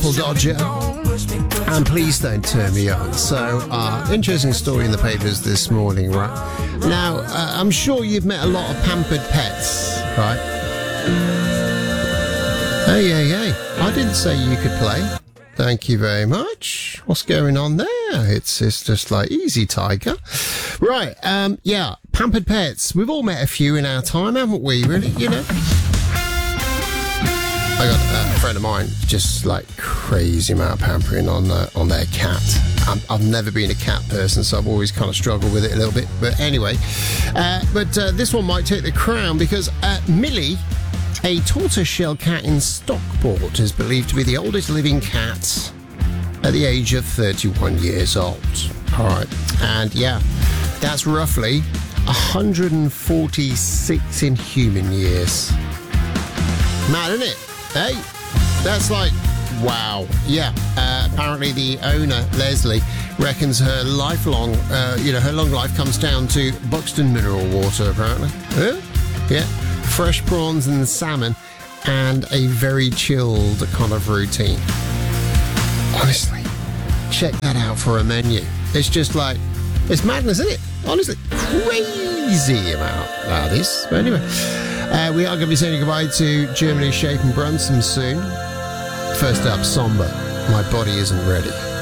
Apple Dodger and Please Don't Turn Me On. So, interesting story in the papers this morning, right? Now, I'm sure you've met a lot of pampered pets, right? Hey, I didn't say you could play. Thank you very much. What's going on there? It's just like easy, Tiger. Right, yeah, pampered pets. We've all met a few in our time, haven't we, really, you know? I got a friend of mine, just like crazy amount of pampering on their cat. I've never been a cat person, so I've always kind of struggled with it a little bit. But anyway, this one might take the crown because Millie, a tortoiseshell cat in Stockport, is believed to be the oldest living cat at the age of 31 years old. All right, and yeah, that's roughly 146 in human years. Mad, isn't it? Hey, that's like, wow. Yeah, apparently the owner, Leslie, reckons her lifelong, her long life comes down to Buxton mineral water, apparently. Yeah, fresh prawns and salmon, and a very chilled kind of routine. Honestly, check that out for a menu. It's just like, it's madness, isn't it? Honestly, crazy amount of this. But anyway, we are going to be saying goodbye to Germany's Shape and Brunson soon. First up, Somber, My Body Isn't Ready.